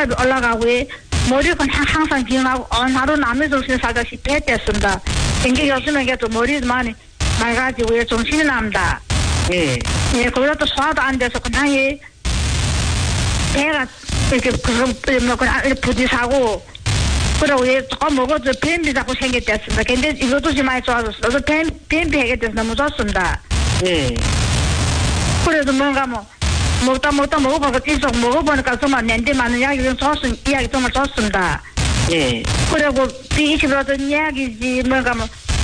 혈압이 올라가고 머리가 항상 기운하고 하루 남의 정신 살다시 뺐댔습니다. 굉장히 요즘에 계속 머리도 많이 맑아지고 정신이 납니다. 예. 예, 그래도 소화도 안 돼서 그냥 배가 이렇게 그냥 부딪하고 그리고 조금 먹어도 변비 자꾸 생겼댔습니다. 근데 이것도 좀 많이 좋아졌어요. 변비 해결돼서 너무 좋습니다. 네. 그래도 뭔가 먹다 먹어보니까 계속 먹어보니까 정말 nen데 많은 이야기 정말 좋습니다. 네. 그리고 비이십으로든 이야기지 뭔가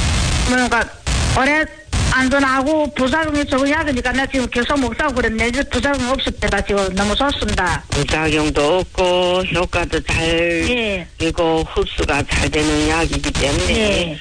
오래 안전하고 부작용이 적은 약이니까 나 지금 계속 먹자고 그랬는데 부작용 없었다. 지금 너무 좋습니다. 부작용도 없고 효과도 잘 그리고 흡수가 잘 되는 약이기 때문에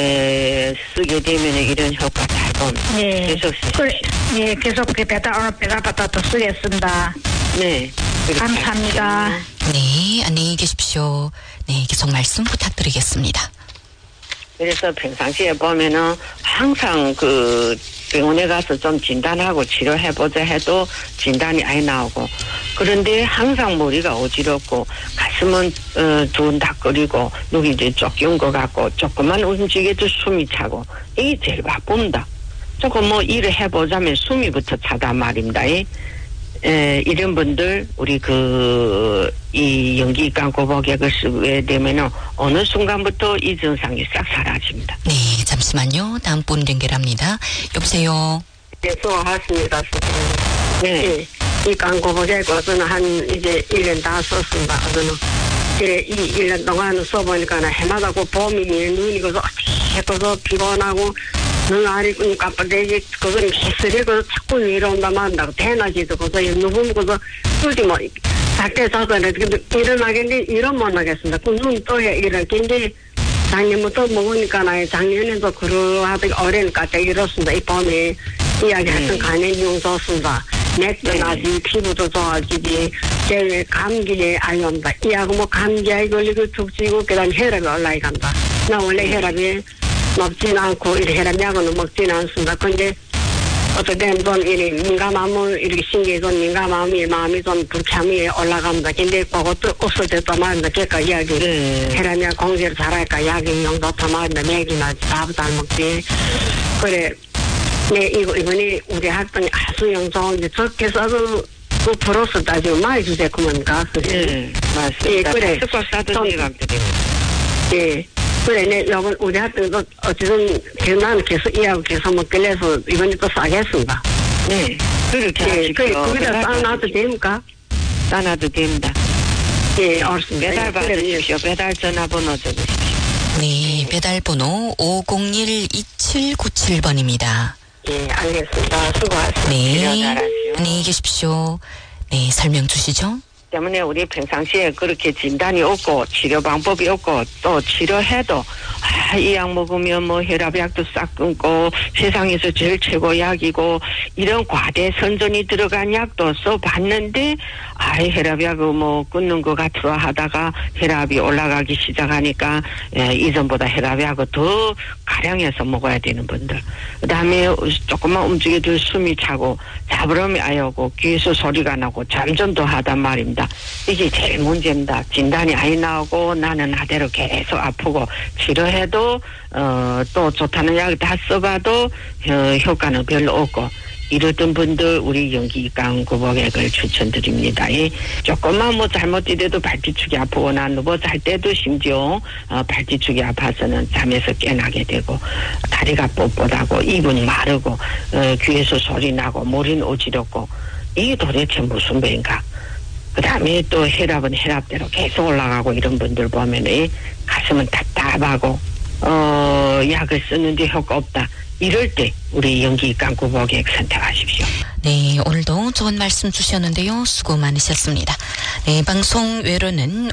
쓰게 되면 이런 효과 잘 본. 계속 쓰십시오. 계속 배달 받아 또 쓰겠습니다. 네. 감사합니다. 네, 안녕히 계십시오. 네, 계속 말씀 부탁드리겠습니다. 그래서 평상시에 보면은 항상 그 병원에 가서 좀 진단하고 치료해보자 해도 진단이 안 나오고 그런데 항상 머리가 어지럽고 가슴은 두근닥거리고 눈이 이제 쫓겨온 것 같고 조금만 움직여도 숨이 차고 이게 제일 바쁩니다. 조금 일을 해보자면 숨이부터 차단 말입니다. 이런 분들 우리 이 연기관 고복약을 쓰게 되면은 어느 순간부터 이 증상이 싹 사라집니다. 네, 잠시만요. 다음 분 연결합니다. 여보세요. 네, 수고하십니다. 네. 이 광고복약 어서는 이제 1년 다 썼습니다. 어서는 그래 이 1년 동안 써보니까 해마다 봄이 눈이 해서 피곤하고 눈 알이 깜빡대지 그건 해스리고 자꾸 내려온다만 한다고 대낮에도 누구 쓰지 작게 자서는 근데 일어나겠는데 일은 못 나겠습니다. 그 눈 떠야 일어나겠는데 작년부터 먹으니까 작년에도 그러하다가 올해니까 이렇습니다. 이 봄에 이야기했던 간염용 좋습니다. 맥도 나지 피부도 좋아지지 제 감기에 안 온다. 이하고 감기에 걸리고 죽지고 그다음 혈압이 올라간다. 나 원래 혈압이 먹지는 않고 이렇게 혈압약은 먹지는 않습니다. 근데 어쨌든 좀 이렇게 민감하면 이렇게 신경이 좀 민감하면 마음이 좀 불참이 올라갑니다. 근데 그것도 없어졌다 말입니다. 그러니까 이야기 혈압약 공제를 잘할까 약용 좋다 말입니다. 맥이나 밥도 안 먹지. 그래 네 이번에 우리 했더니 수영 좋은데 적게 써도 그 플러스 따지고 많이 주세요. 그러니까 맞습니다. 예, 그래 습관 싸듯이 감드립니다. 예. 그래, 네, 요번 우리 학교는 어쨌든 나는 계속 이하고 계속 먹길래서 이번에 또 싸겠습니다. 네, 그렇게 하십시오. 거기다 싸놔도 됩니까? 싸놔도 됩니다. 예, 알겠습니다. 배달 받으십시오. 배달 전화번호 적으십시오. 네, 배달번호 501-2797번입니다. 예, 알겠습니다. 수고하십시오. 네, 안녕히 계십시오. 네, 설명 주시죠. 때문에 우리 평상시에 그렇게 진단이 없고 치료 방법이 없고 또 치료해도 이 약 먹으면 혈압약도 싹 끊고 세상에서 제일 최고 약이고 이런 과대 선전이 들어간 약도 써봤는데 혈압약을 끊는 것 같으라 하다가 혈압이 올라가기 시작하니까 이전보다 혈압약을 더 가량해서 먹어야 되는 분들 그다음에 조금만 움직여도 숨이 차고 잡으름이 아여고 귀에서 소리가 나고 잠전도 하단 말입니다. 이게 제일 문제입니다. 진단이 안 나오고 나는 나대로 계속 아프고 치료해도 또 좋다는 약을 다 써봐도 효과는 별로 없고 이러던 분들 우리 연기관 고복약을 추천드립니다. 조금만 잘못되도 발뒤축이 아프거나 누워 잘 때도 심지어 발뒤축이 아파서는 잠에서 깨나게 되고 다리가 뻣뻣하고 입은 마르고 귀에서 소리 나고 머리는 어지럽고 이게 도대체 무슨 병인가. 그 다음에 또 혈압은 혈압대로 계속 올라가고 이런 분들 보면 가슴은 답답하고 약을 쓰는데 효과 없다. 이럴 때 우리 연기관 고복약 선택하십시오. 네, 오늘도 좋은 말씀 주셨는데요. 수고 많으셨습니다. 네, 방송 외로는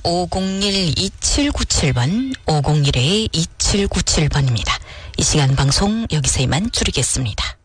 501-2797번 501-2797번입니다. 이 시간 방송 여기서 이만 줄이겠습니다.